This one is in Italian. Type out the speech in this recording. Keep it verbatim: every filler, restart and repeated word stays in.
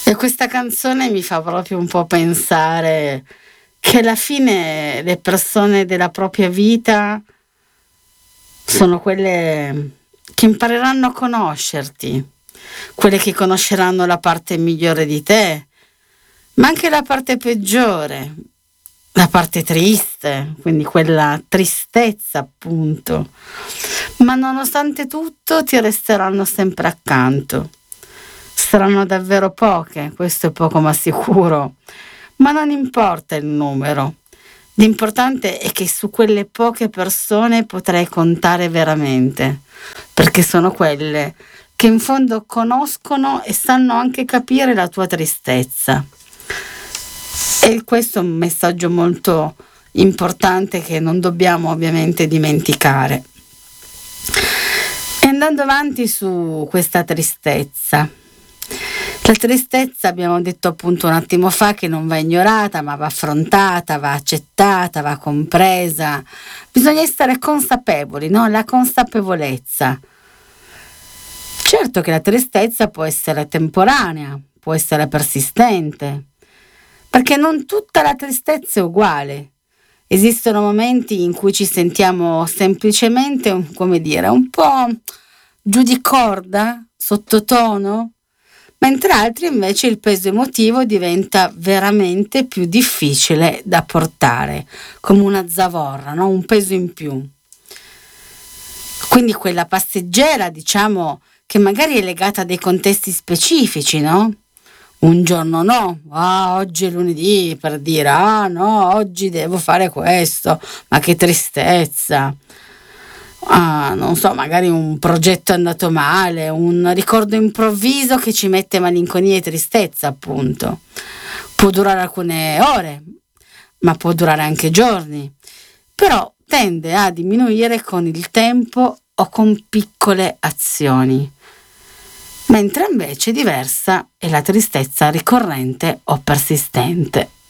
E questa canzone mi fa proprio un po' pensare che alla fine le persone della propria vita sono quelle che impareranno a conoscerti, quelle che conosceranno la parte migliore di te, ma anche la parte peggiore, la parte triste, quindi quella tristezza appunto. Ma nonostante tutto ti resteranno sempre accanto. Saranno davvero poche, questo è poco ma sicuro, ma non importa il numero. L'importante è che su quelle poche persone potrai contare veramente, perché sono quelle che in fondo conoscono e sanno anche capire la tua tristezza. E questo è un messaggio molto importante che non dobbiamo ovviamente dimenticare. E andando avanti su questa tristezza, la tristezza abbiamo detto appunto un attimo fa che non va ignorata, ma va affrontata, va accettata, va compresa. Bisogna essere consapevoli, no? La consapevolezza. Certo che la tristezza può essere temporanea, può essere persistente, perché non tutta la tristezza è uguale. Esistono momenti in cui ci sentiamo semplicemente, come dire, un po' giù di corda, sottotono, mentre altri invece il peso emotivo diventa veramente più difficile da portare, come una zavorra, no? Un peso in più. Quindi quella passeggera, diciamo, che magari è legata a dei contesti specifici, no? Un giorno no, ah, oggi è lunedì, per dire, ah no, oggi devo fare questo, ma che tristezza. Ah, non so, magari un progetto è andato male, un ricordo improvviso che ci mette malinconia e tristezza, appunto. Può durare alcune ore, ma può durare anche giorni, però tende a diminuire con il tempo o con piccole azioni. Mentre invece diversa è la tristezza ricorrente o persistente.